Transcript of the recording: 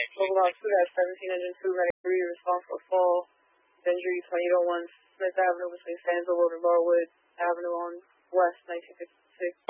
Local Route 2 has 17 engine 2, medic 3, responsible for fall. Injury 2801 Smith Avenue between Sandsville Road and Barwood Avenue on West 1956.